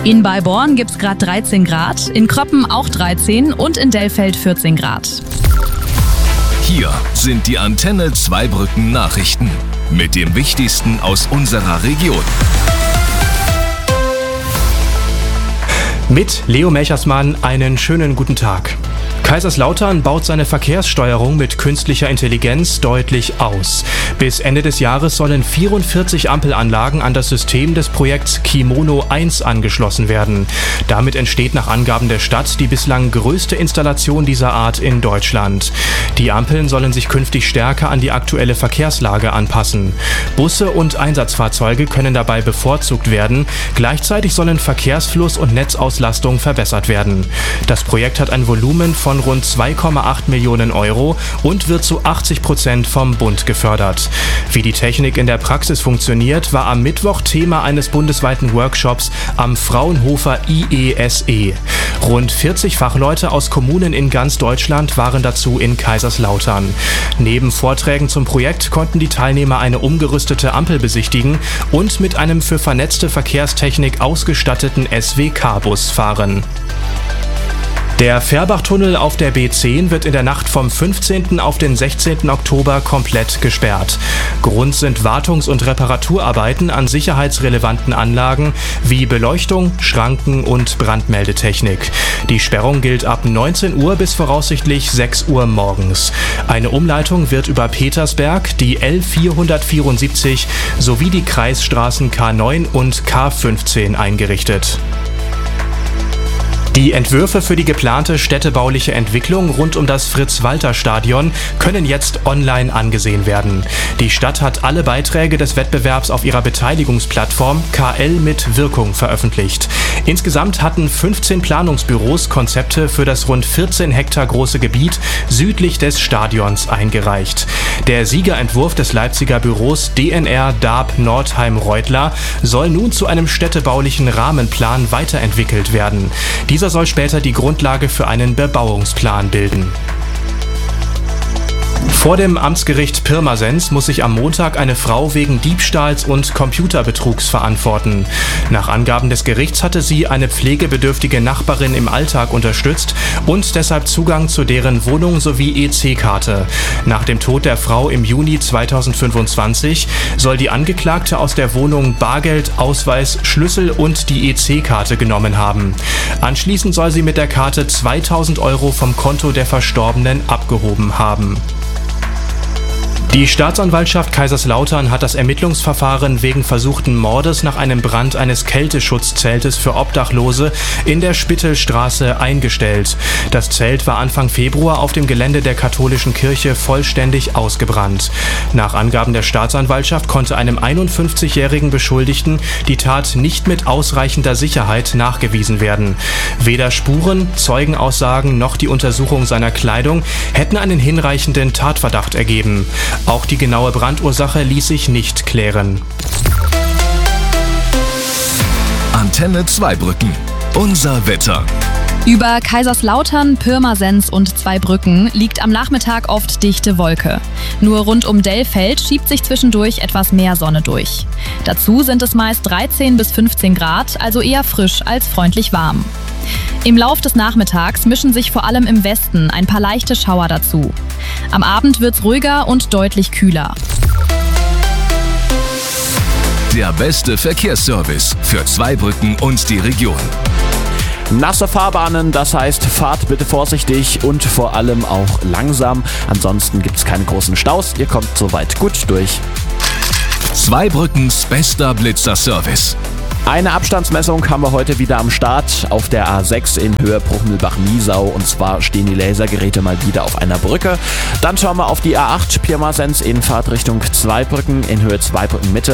In Beiborn gibt es gerade 13 Grad, in Kröppen auch 13 und in Dellfeld 14 Grad. Hier sind die Antenne Zweibrücken Nachrichten mit dem Wichtigsten aus unserer Region. Mit Leo Melchersmann einen schönen guten Tag. Kaiserslautern baut seine Verkehrssteuerung mit künstlicher Intelligenz deutlich aus. Bis Ende des Jahres sollen 44 Ampelanlagen an das System des Projekts Kimono 1 angeschlossen werden. Damit entsteht nach Angaben der Stadt die bislang größte Installation dieser Art in Deutschland. Die Ampeln sollen sich künftig stärker an die aktuelle Verkehrslage anpassen. Busse und Einsatzfahrzeuge können dabei bevorzugt werden. Gleichzeitig sollen Verkehrsfluss und Netzauslastung verbessert werden. Das Projekt hat ein Volumen von rund 2,8 Millionen Euro und wird zu 80% vom Bund gefördert. Wie die Technik in der Praxis funktioniert, war am Mittwoch Thema eines bundesweiten Workshops am Fraunhofer IESE. Rund 40 Fachleute aus Kommunen in ganz Deutschland waren dazu in Kaiserslautern. Neben Vorträgen zum Projekt konnten die Teilnehmer eine umgerüstete Ampel besichtigen und mit einem für vernetzte Verkehrstechnik ausgestatteten SWK-Bus fahren. Der Fährbachtunnel auf der B10 wird in der Nacht vom 15. auf den 16. Oktober komplett gesperrt. Grund sind Wartungs- und Reparaturarbeiten an sicherheitsrelevanten Anlagen wie Beleuchtung, Schranken und Brandmeldetechnik. Die Sperrung gilt ab 19 Uhr bis voraussichtlich 6 Uhr morgens. Eine Umleitung wird über Petersberg, die L474 sowie die Kreisstraßen K9 und K15 eingerichtet. Die Entwürfe für die geplante städtebauliche Entwicklung rund um das Fritz-Walter-Stadion können jetzt online angesehen werden. Die Stadt hat alle Beiträge des Wettbewerbs auf ihrer Beteiligungsplattform KL mit Wirkung veröffentlicht. Insgesamt hatten 15 Planungsbüros Konzepte für das rund 14 Hektar große Gebiet südlich des Stadions eingereicht. Der Siegerentwurf des Leipziger Büros DNR Daab Nordheim-Reutler soll nun zu einem städtebaulichen Rahmenplan weiterentwickelt werden. Dieser soll später die Grundlage für einen Bebauungsplan bilden. Vor dem Amtsgericht Pirmasens muss sich am Montag eine Frau wegen Diebstahls und Computerbetrugs verantworten. Nach Angaben des Gerichts hatte sie eine pflegebedürftige Nachbarin im Alltag unterstützt und deshalb Zugang zu deren Wohnung sowie EC-Karte. Nach dem Tod der Frau im Juni 2025 soll die Angeklagte aus der Wohnung Bargeld, Ausweis, Schlüssel und die EC-Karte genommen haben. Anschließend soll sie mit der Karte 2.000 Euro vom Konto der Verstorbenen abgehoben haben. Die Staatsanwaltschaft Kaiserslautern hat das Ermittlungsverfahren wegen versuchten Mordes nach einem Brand eines Kälteschutzzeltes für Obdachlose in der Spittelstraße eingestellt. Das Zelt war Anfang Februar auf dem Gelände der katholischen Kirche vollständig ausgebrannt. Nach Angaben der Staatsanwaltschaft konnte einem 51-jährigen Beschuldigten die Tat nicht mit ausreichender Sicherheit nachgewiesen werden. Weder Spuren, Zeugenaussagen noch die Untersuchung seiner Kleidung hätten einen hinreichenden Tatverdacht ergeben. Auch die genaue Brandursache ließ sich nicht klären. Antenne Zweibrücken. Unser Wetter. Über Kaiserslautern, Pirmasens und Zweibrücken liegt am Nachmittag oft dichte Wolke. Nur rund um Dellfeld schiebt sich zwischendurch etwas mehr Sonne durch. Dazu sind es meist 13 bis 15 Grad, also eher frisch als freundlich warm. Im Lauf des Nachmittags mischen sich vor allem im Westen ein paar leichte Schauer dazu. Am Abend wird's ruhiger und deutlich kühler. Der beste Verkehrsservice für Zweibrücken und die Region. Nasse Fahrbahnen, das heißt, fahrt bitte vorsichtig und vor allem auch langsam. Ansonsten gibt es keine großen Staus. Ihr kommt soweit gut durch. Zweibrückens bester Blitzerservice. Eine Abstandsmessung haben wir heute wieder am Start auf der A6 in Höhe Bruchmühlbach-Niesau. Und zwar stehen die Lasergeräte mal wieder auf einer Brücke. Dann schauen wir auf die A8 Pirmasens in Fahrtrichtung Zweibrücken in Höhe Zweibrücken Mitte.